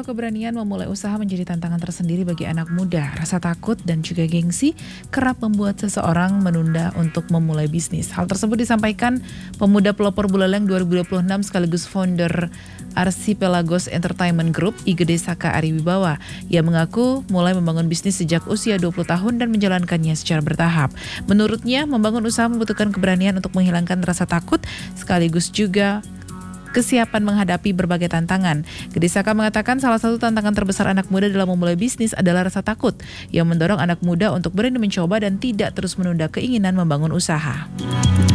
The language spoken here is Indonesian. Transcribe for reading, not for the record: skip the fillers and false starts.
keberanian memulai usaha menjadi tantangan tersendiri bagi anak muda. Rasa takut dan juga gengsi kerap membuat seseorang menunda untuk memulai bisnis. Hal tersebut disampaikan pemuda pelopor Buleleng 2026 sekaligus founder Archipelagos Entertainment Group, Igede Saka Ariwibawa. Ia mengaku mulai membangun bisnis sejak usia 20 tahun dan menjalankannya secara bertahap. Menurutnya, membangun usaha membutuhkan keberanian untuk menghilangkan rasa takut sekaligus juga kesiapan menghadapi berbagai tantangan. Gede Saka mengatakan salah satu tantangan terbesar anak muda dalam memulai bisnis adalah rasa takut yang mendorong anak muda untuk berani mencoba dan tidak terus menunda keinginan membangun usaha.